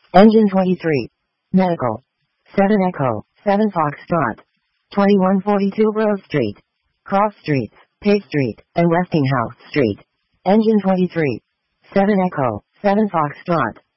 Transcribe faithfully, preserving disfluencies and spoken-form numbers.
Engine twenty-three. Medical. seven Echo, seven Foxtrot. twenty-one forty-two Grove Street. Cross Streets, Pay Street, and Westinghouse Street. Engine twenty-three. seven Echo, seven Foxtrot.